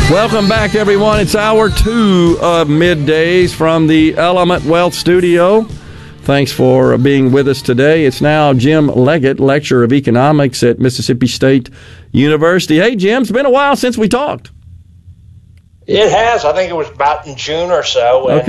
Welcome back, everyone. It's hour 2 of Middays from the Element Wealth Studio. Thanks for being with us today. It's now Jim Leggett, Lecturer of Economics at Mississippi State University. Hey, Jim, it's been a while since we talked. It has. I think it was about in June or so. And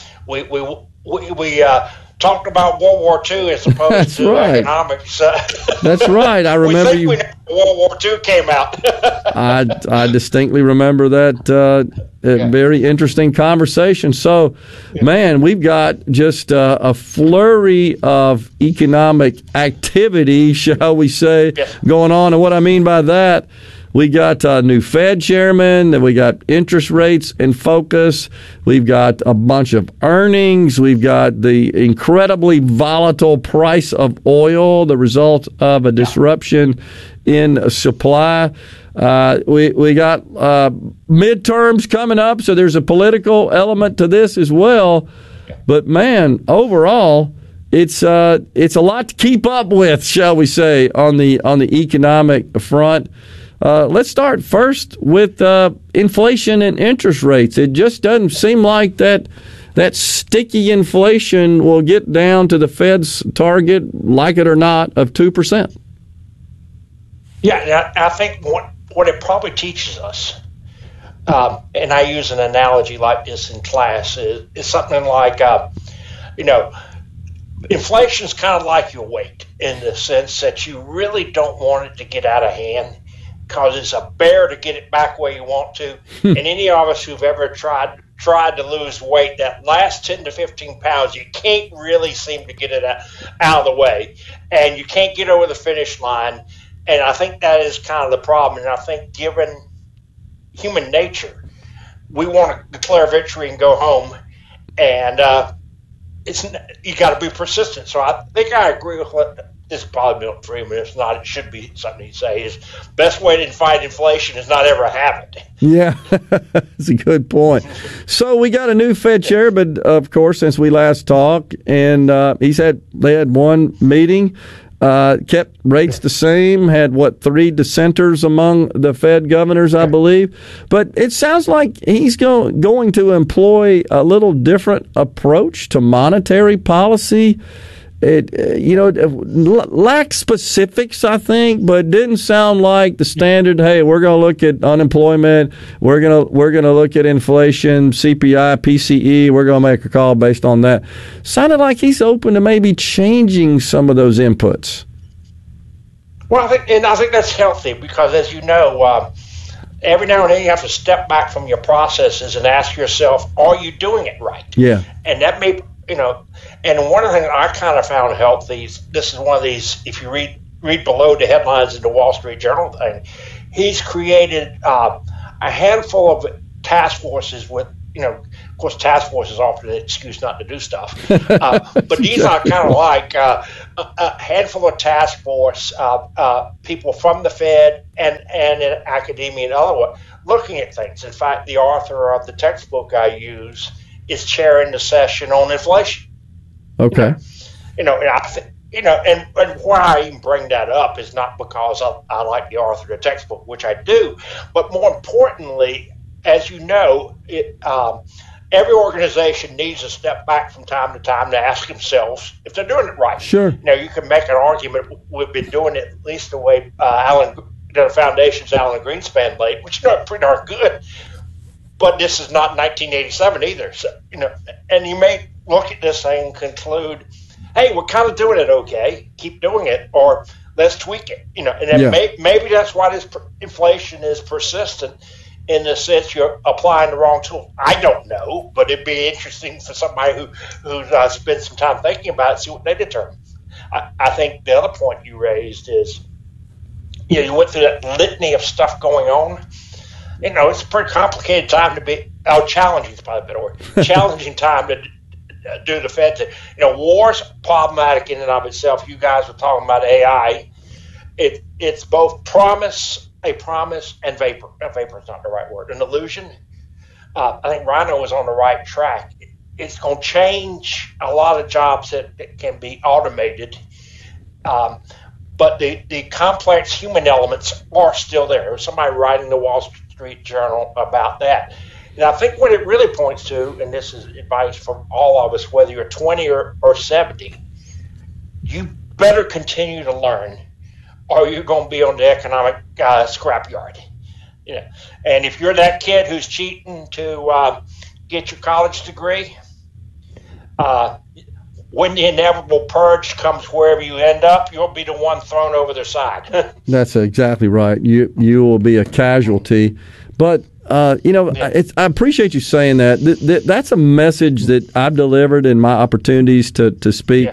we talked about World War II as opposed to economics. That's right. I remember we know World War II came out. I distinctly remember that very interesting conversation. So, man, we've got just a flurry of economic activity, shall we say, going on. And what I mean by that, we got a new Fed chairman, and we got interest rates in focus. We've got a bunch of earnings. We've got the incredibly volatile price of oil, the result of a disruption in supply. We got midterms coming up, so there's a political element to this as well. But, man, overall, it's a lot to keep up with, shall we say, on the economic front. Let's start first with inflation and interest rates. It just doesn't seem like that sticky inflation will get down to the Fed's target, like it or not, of 2%. Yeah, I think what it probably teaches us, and I use an analogy like this in class, is something like, inflation is kind of like your weight in the sense that you really don't want it to get out of hand, because it's a bear to get it back where you want to. And any of us who've ever tried to lose weight, that last 10 to 15 pounds, you can't really seem to get it out of the way. And you can't get over the finish line. And I think that is kind of the problem. And I think given human nature, we want to declare victory and go home. And you got to be persistent. So I think I agree with what this is probably been 3 minutes. Not it should be something you say is best way to fight inflation is not ever have it. Yeah, that's a good point. So we got a new Fed chair, but of course, since we last talked, and they had one meeting, kept rates the same, had 3 dissenters among the Fed governors, I believe. But it sounds like he's going to employ a little different approach to monetary policy. It lacks specifics, I think, but it didn't sound like the standard. Hey, we're going to look at unemployment. We're going to look at inflation, CPI, PCE. We're going to make a call based on that. Sounded like he's open to maybe changing some of those inputs. Well, I think that's healthy because, as you know, every now and then you have to step back from your processes and ask yourself, are you doing it right? Yeah. And that may, and one of the things I kind of found healthy, this is one of these, if you read below the headlines in the Wall Street Journal thing, he's created a handful of task forces with, of course, task forces often an excuse not to do stuff. But these are kind of like a handful of task force people from the Fed and in academia and otherwise looking at things. In fact, the author of the textbook I use is chairing the session on inflation. Okay. And why I even bring that up is not because I like the author of the textbook, which I do, but more importantly, as you know, every organization needs to step back from time to time to ask themselves if they're doing it right. Sure. You can make an argument we've been doing it at least the way the foundation's Alan Greenspan laid, which is pretty darn good. But this is not 1987 either. So, and you may look at this thing and conclude, hey, we're kind of doing it okay. Keep doing it, or let's tweak it. And then maybe that's why this inflation is persistent in the sense you're applying the wrong tool. I don't know, but it'd be interesting for somebody who's spent some time thinking about it, see what they determine. I think the other point you raised is, you went through that litany of stuff going on. It's a pretty complicated time to be. Challenging is probably a better word. Challenging time to do the Fed thing. War's problematic in and of itself. You guys were talking about AI. It's both a promise, and vapor. Vapor is not the right word. An illusion. I think Rhino was on the right track. It's going to change a lot of jobs that can be automated. But the complex human elements are still there. Somebody writing the Wall Street Journal about that. And I think what it really points to, and this is advice from all of us, whether you're 20 or 70, you better continue to learn, or you're going to be on the economic scrapyard. And if you're that kid who's cheating to get your college degree, when the inevitable purge comes wherever you end up, you'll be the one thrown over the side. That's exactly right. You will be a casualty. But, I appreciate you saying that. That's a message that I've delivered in my opportunities to speak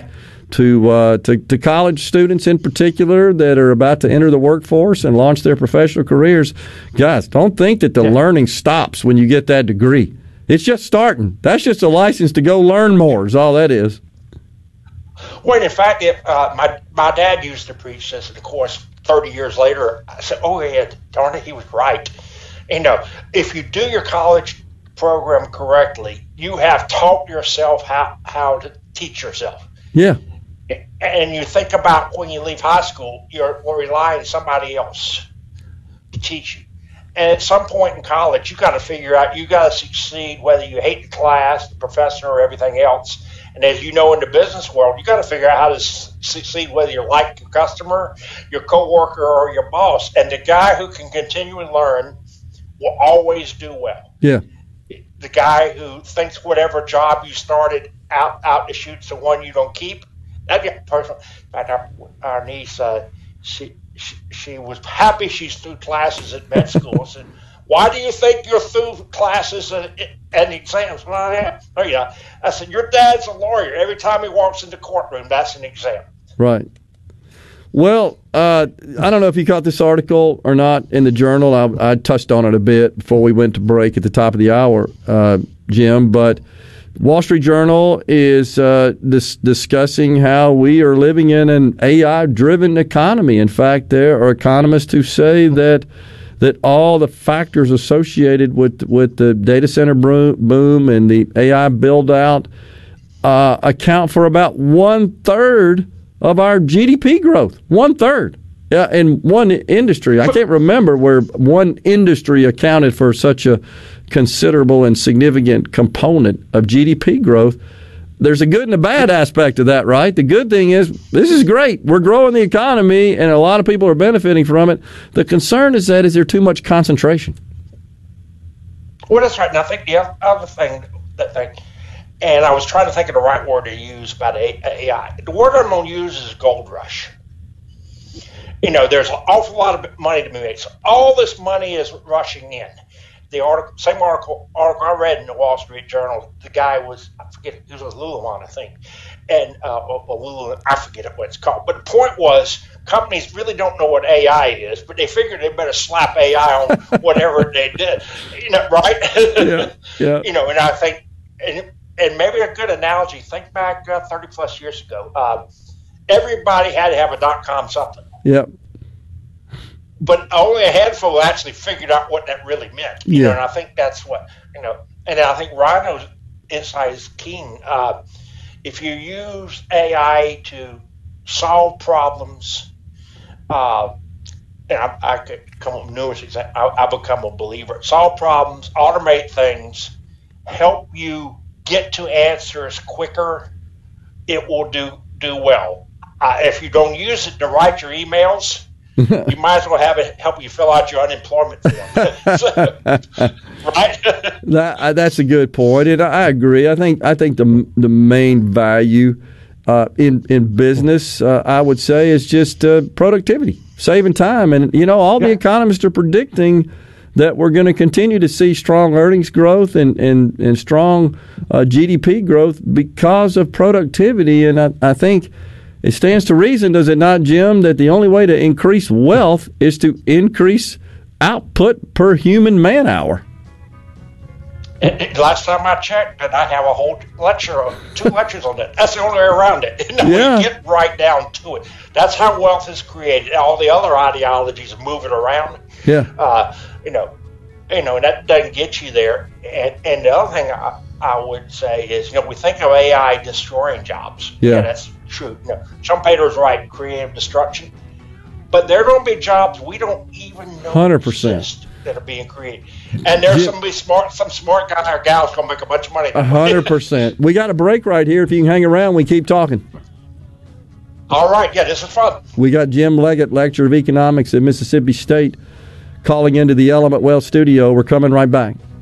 to college students in particular that are about to enter the workforce and launch their professional careers. Guys, don't think that the learning stops when you get that degree. It's just starting. That's just a license to go learn more is all that is. Well, in fact, my dad used to preach this, and of course, 30 years later, I said, oh, yeah, darn it, he was right. If you do your college program correctly, you have taught yourself how to teach yourself. Yeah. And you think about when you leave high school, you're relying on somebody else to teach you. And at some point in college, you got to figure out, you got to succeed whether you hate the class, the professor, or everything else. And as you know, in the business world, you got to figure out how to succeed whether you like your customer, your coworker, or your boss. And the guy who can continually learn will always do well. Yeah. The guy who thinks whatever job you started out to shoot's the one you don't keep. That'd be personal. In fact, our niece, she was happy she's through classes at med school. I said, why do you think you're through classes and exams? Well, I said, your dad's a lawyer. Every time he walks in the courtroom, that's an exam. Right. Well, I don't know if you caught this article or not in the Journal. I touched on it a bit before we went to break at the top of the hour, Jim, but Wall Street Journal is discussing how we are living in an AI-driven economy. In fact, there are economists who say that all the factors associated with the data center boom and the AI build-out account for about 1/3 of our GDP growth. 1/3. Yeah, in one industry. I can't remember where one industry accounted for such a considerable and significant component of GDP growth. There's a good and a bad aspect of that, right? The good thing is this is great. We're growing the economy, and a lot of people are benefiting from it. The concern is there too much concentration? Well, that's right. And I think the other thing, and I was trying to think of the right word to use about AI. The word I'm going to use is gold rush. There's an awful lot of money to be made. So all this money is rushing in. The same article I read in the Wall Street Journal, the guy was, I forget, he was with Lululemon, I think, and Lululemon, I forget what it's called. But the point was, companies really don't know what AI is, but they figured they better slap AI on whatever they did, right? Yeah. And I think, and maybe a good analogy, think back 30 plus years ago, everybody had to have a .com something. Yep. But only a handful actually figured out what that really meant. And I think that's what, and I think Rhino's insight is keen. If you use AI to solve problems, and I could come up with numerous examples, I become a believer. Solve problems, automate things, help you get to answers quicker, it will do well. If you don't use it to write your emails, you might as well have it help you fill out your unemployment form. Right? That's a good point, and I agree. I think the main value in business, I would say, is just productivity, saving time, and all the economists are predicting that we're going to continue to see strong earnings growth and strong GDP growth because of productivity, and I think. It stands to reason, does it not, Jim, that the only way to increase wealth is to increase output per human man hour? Last time I checked, and I have a whole two lectures on that. That's the only way around it. We get right down to it. That's how wealth is created. All the other ideologies move it around. Yeah. And that doesn't get you there. And the other thing I would say is, we think of AI destroying jobs. Yeah, that's true. Schumpeter's right, creative destruction. But there are going to be jobs we don't even know 100%. exist. that are being created. And there's some smart guy or gal's going to make a bunch of money. 100%. We got a break right here. If you can hang around, we keep talking. All right. Yeah, this is fun. We got Jim Leggett, lecturer of economics at Mississippi State, calling into the Element Wealth studio. We're coming right back.